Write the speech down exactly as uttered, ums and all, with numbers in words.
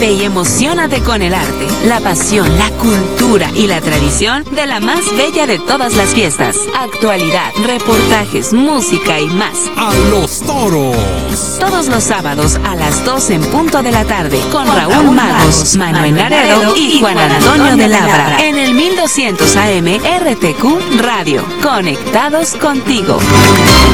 Vive y emociónate con el arte, la pasión, la cultura y la tradición de la más bella de todas las fiestas. Actualidad, reportajes, música y más. ¡A los toros! Todos los sábados a las doce en punto de la tarde con, con Raúl, Raúl Magos, Manuel Laredo y Juan Antonio de Labra en el mil doscientos A M R T Q Radio. Conectados contigo.